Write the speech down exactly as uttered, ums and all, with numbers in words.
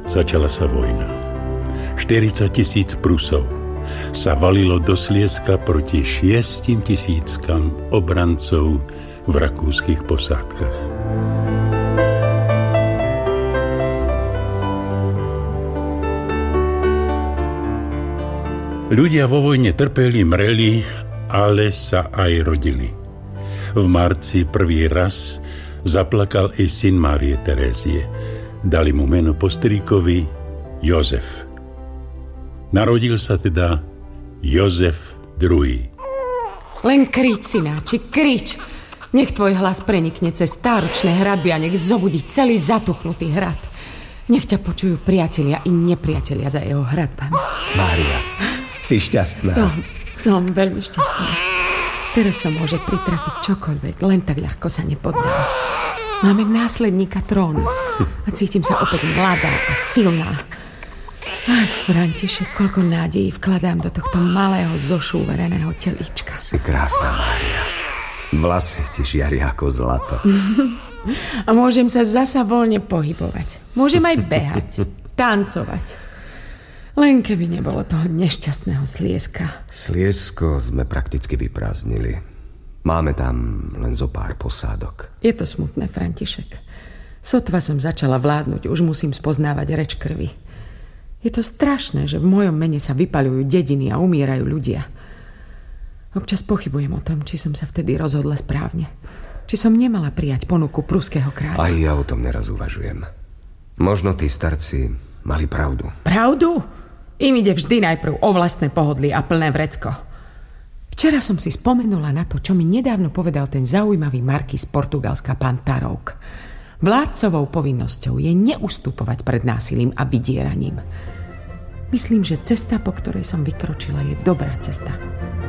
Začala sa vojna. štyridsať tisíc Prusov sa valilo do Slieska proti šiestim tisíckam obrancov v rakúskych posádkach. Ľudia vo vojne trpeli, mreli, ale sa aj rodili. V marci prvý raz zaplakal i syn Márie Terézie. Dali mu meno po strýkovi Jozef. Narodil sa teda Jozef druhý. Len krič, synáči, krič. Nech tvoj hlas prenikne cez stáročné hradby a nech zobudí celý zatuchnutý hrad. Nech ťa počujú priatelia i nepriatelia za jeho hradbami. Mária, si šťastná? Som, som veľmi šťastná. Teraz sa môže pritrafiť čokoľvek, len tak ľahko sa nepoddám. Máme následníka trónu a cítim sa opäť mladá a silná. Ach, František, koľko nádejí vkladám do tohto malého zošúvereného telíčka. Si krásna, Mária. Vlasy ti žiaria ako zlato. A môžem sa zasa voľne pohybovať. Môžem aj behať, tancovať. Len keby nebolo toho nešťastného Slieska. Sliesko sme prakticky vyprázdnili. Máme tam len zo pár posádok. Je to smutné, František. Sotva som začala vládnuť, už musím spoznávať reč krvi. Je to strašné, že v mojom mene sa vypaľujú dediny a umierajú ľudia. Občas pochybujem o tom, či som sa vtedy rozhodla správne. Či som nemala prijať ponuku pruského kráľa. Aj ja o tom neraz uvažujem. Možno tí starci mali pravdu. Pravdu? Im ide vždy najprv o vlastné pohodlie a plné vrecko. Včera som si spomenula na to, čo mi nedávno povedal ten zaujímavý markíz Portugalska pán Tarouk. Vládcovou povinnosťou je neustupovať pred násilím a vydieraním. Myslím, že cesta, po ktorej som vykročila, je dobrá cesta.